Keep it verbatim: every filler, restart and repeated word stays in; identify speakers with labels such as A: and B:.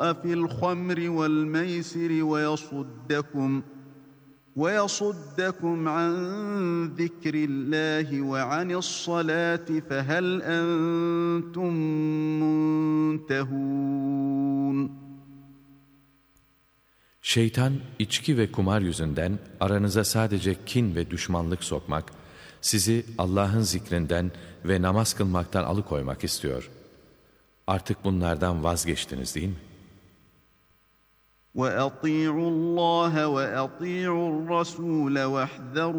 A: في الخمر والميسر ويصدكم ويصدكم عن ذكر الله وعن الصلاة فهل أنتم منتهون.
B: Şeytan, içki ve kumar yüzünden aranıza sadece kin ve düşmanlık sokmak, sizi Allah'ın zikrinden ve namaz kılmaktan alıkoymak istiyor. Artık bunlardan vazgeçtiniz değil mi?
A: وَأَطِيعُوا اللّٰهَ وَأَطِيعُوا الرَّسُولَ وَاحْذَرُوا